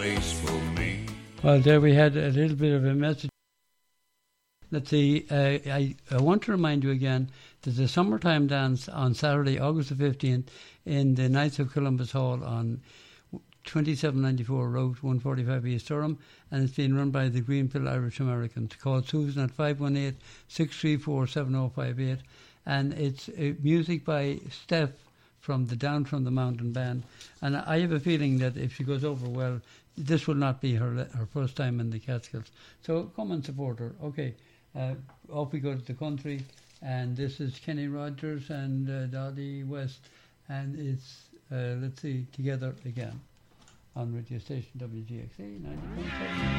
place for me. Well, there we had a little bit of a message. Let's see, I want to remind you again, there's a summertime dance on Saturday, August the 15th, in the Knights of Columbus Hall on 2794 Route 145 East Durham, and it's being run by the Greenfield Irish Americans. Call Susan at 518-634-7058, and it's music by Steph from the Down from the Mountain Band, and I have a feeling that if she goes over well, this will not be her first time in the Catskills. So come and support her. Okay, off we go to the country, and this is Kenny Rogers and Dolly West, and it's, let's see, Together Again on radio station WGXA 90.7.